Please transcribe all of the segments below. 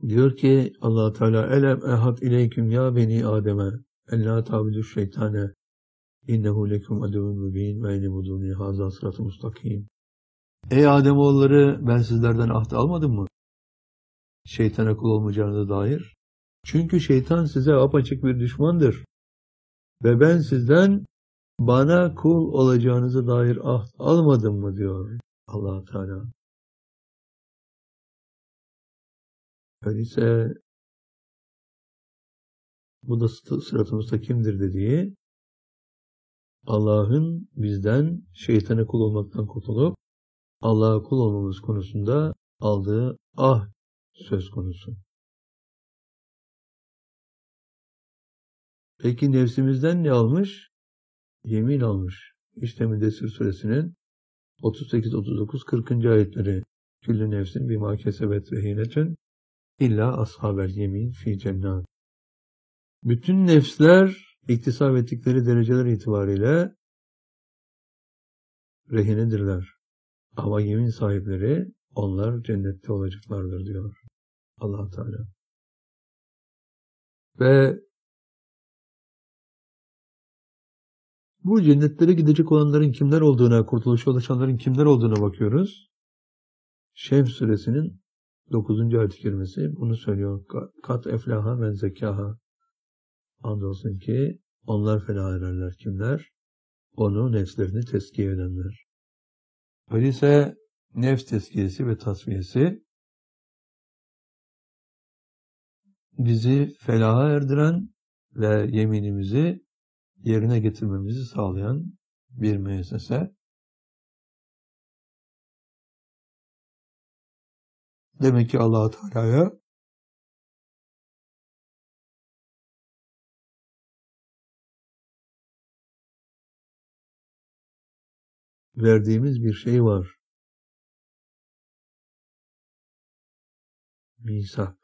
Diyor ki Allah Teala elem ehad ileyküm ya beni Adem'e en la tabudu şeytane innehu lekum aduvun mübin ve inebuduni haza sıratı mustakim. Ey Ademoğulları, ben sizlerden ahd almadım mı? Şeytana kul olmayacağınıza dair. Çünkü şeytan size apaçık bir düşmandır. Ve ben sizden bana kul olacağınıza dair ahd almadım mı diyor Allah Teala. Öyleyse bu da sırat-ı müstakimdir dediği, Allah'ın bizden şeytana kul olmaktan kurtulup Allah'a kul olmamız konusunda aldığı ahd söz konusu. Peki nefsimizden ne almış? Yemin almış. İşte Müddessir suresinin 38, 39, 40. ayetleri. Küllü nefsin bima kesebet rehinetün illa ashabel yemin fi cennet. Bütün nefsler iktisap ettikleri dereceler itibariyle rehinedirler. Ama yemin sahipleri onlar cennette olacaklardır diyor Allah Teala. Ve bu cennetlere gidecek olanların kimler olduğuna, kurtuluşa ulaşanların kimler olduğuna bakıyoruz. Şems suresinin 9. ayet-i kerimesi bunu söylüyor. Kat eflaha men zekaha. Andolsun ki onlar felah ererler. Kimler? Onu, nefslerini tezkiye edenler. Öyleyse nefs tezkiyesi ve tasfiyesi bizi felaha erdiren ve yeminimizi yerine getirmemizi sağlayan bir müessese. Demek ki Allah-u Teala'ya verdiğimiz bir şey var. Misak.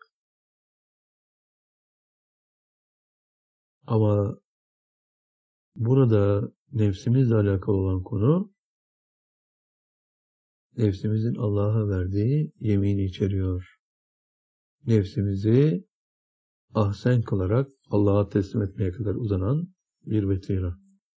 Ama burada nefsimizle alakalı olan konu, nefsimizin Allah'a verdiği yemini içeriyor. Nefsimizi ahsen kılarak Allah'a teslim etmeye kadar uzanan bir vetira.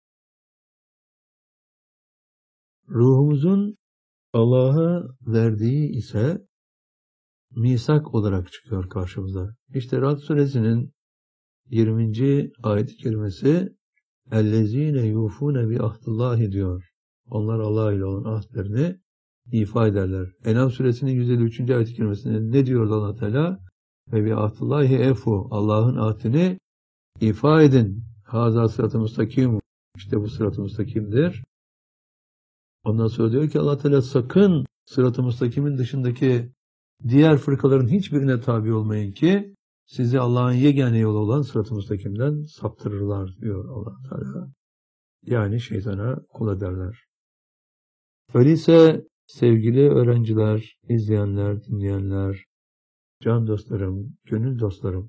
Ruhumuzun Allah'a verdiği ise misak olarak çıkıyor karşımıza. İşte Ra'd suresinin 20. ayet-i kerimesi اَلَّذ۪ينَ يُوفُونَ بِعَهْدِ diyor. Onlar Allah ile olan ahdlerini ifa ederler. En'am suresinin 153. ayet-i kerimesinde ne diyor Allah Teala? Ve bi'ahdillahi efu. Allah'ın ahdini ifa edin. Haza sırat-ı müstakim. İşte bu sırat-ı müstakimdir. Ondan sonra diyor ki Allah Teala sakın sırat-ı müstakimin dışındaki diğer fırkaların hiçbirine tabi olmayın ki sizi Allah'ın yegane yolu olan sırat-ı müstakimden saptırırlar diyor Allah Teala. Yani şeytana kul ederler. Öyleyse sevgili öğrenciler, izleyenler, dinleyenler, can dostlarım, gönül dostlarım,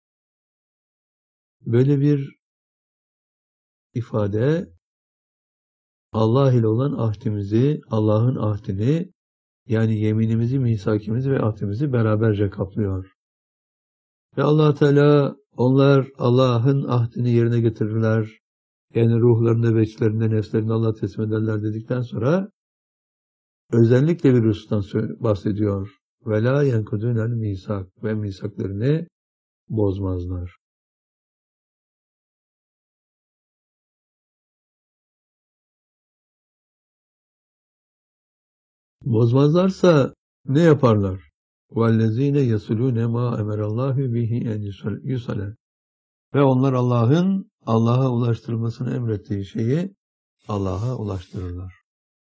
böyle bir ifade Allah ile olan ahdimizi, Allah'ın ahdini, yani yeminimizi, misakimizi ve ahdimizi beraberce kaplıyor. Ve Allah Teala onlar Allah'ın ahdini yerine getirirler. Yani ruhlarını, veçlerini, nefslerini Allah'a teslim ederler dedikten sonra özellikle bir husustan bahsediyor. Ve la yenkudunel misak ve misaklarını bozmazlar. Bozmazlarsa ne yaparlar? وَالَّذ۪ينَ يَصُلُونَ مَا اَمَرَ اللّٰهُ بِهِ اَنْ يُسَلَ. Ve onlar Allah'a ulaştırılmasını emrettiği şeyi Allah'a ulaştırırlar.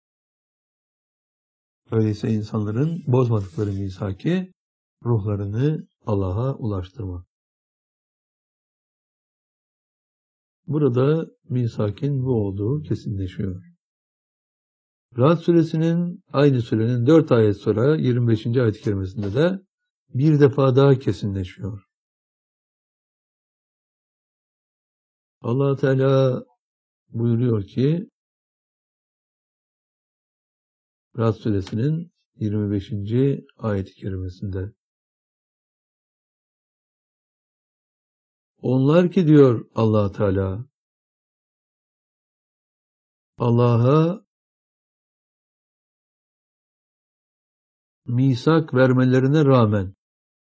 Öyleyse insanların bozmadıkları misaki ruhlarını Allah'a ulaştırmak. Burada misakin bu olduğu kesinleşiyor. Ra'd suresinin aynı surenin 4 ayet sonra 25. ayet-i kerimesinde de bir defa daha kesinleşiyor. Allah Teala buyuruyor ki Ra'd suresinin 25. ayet-i kerimesinde Onlar ki diyor Allah Teala, Allah'a misak vermelerine rağmen